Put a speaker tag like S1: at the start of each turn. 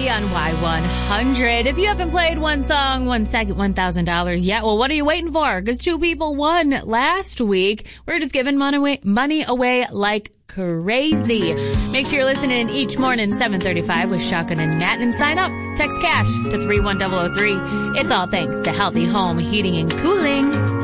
S1: Heavy on Y100. If you haven't played One Song, 1 Second, $1,000 yet, well, what are you waiting for? Because 2 people won last week. We're just giving money away like crazy. Make sure you're listening each morning, 7:35 with Shotgun and Nat, and sign up. Text cash to 31003. It's all thanks to Healthy Home Heating and Cooling.